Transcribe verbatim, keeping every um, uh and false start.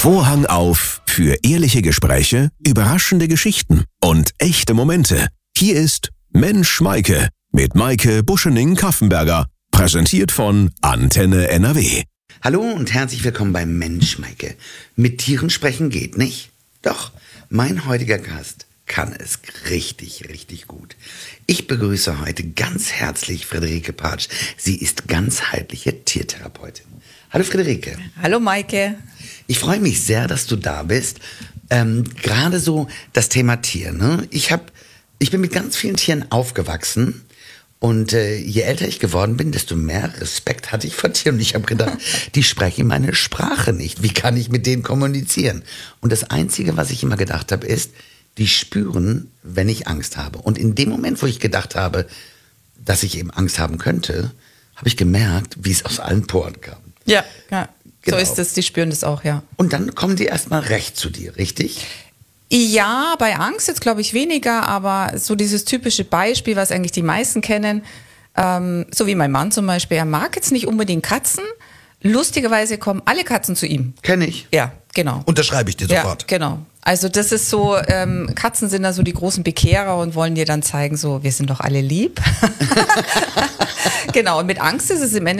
Vorhang auf für ehrliche Gespräche, überraschende Geschichten und echte Momente. Hier ist Mensch Maike mit Maike Buschening-Kaffenberger, präsentiert von Antenne N R W. Hallo und herzlich willkommen bei Mensch Maike. Mit Tieren sprechen geht nicht? Doch, mein heutiger Gast kann es richtig, richtig gut. Ich begrüße heute ganz herzlich Friederike Patsch. Sie ist ganzheitliche Tiertherapeutin. Hallo Friederike. Hallo Maike. Ich freue mich sehr, dass du da bist. Ähm, gerade so das Thema Tier. Ne? Ich, hab, ich bin mit ganz vielen Tieren aufgewachsen. Und äh, je älter ich geworden bin, desto mehr Respekt hatte ich vor Tieren. Und ich habe gedacht, die sprechen meine Sprache nicht. Wie kann ich mit denen kommunizieren? Und das Einzige, was ich immer gedacht habe, ist, die spüren, wenn ich Angst habe. Und in dem Moment, wo ich gedacht habe, dass ich eben Angst haben könnte, habe ich gemerkt, wie es aus allen Poren kam. Ja, ja. Genau. So ist es, die spüren das auch, ja. Und dann kommen die erstmal recht zu dir, richtig? Ja, bei Angst jetzt glaube ich weniger, aber so dieses typische Beispiel, was eigentlich die meisten kennen, ähm, so wie mein Mann zum Beispiel, er mag jetzt nicht unbedingt Katzen. Lustigerweise kommen alle Katzen zu ihm. Kenn ich. Ja, genau. Unterschreibe ich dir sofort. Ja, genau. Also das ist so, ähm, Katzen sind da so die großen Bekehrer und wollen dir dann zeigen, so, wir sind doch alle lieb. Genau, und mit Angst ist es im Endeffekt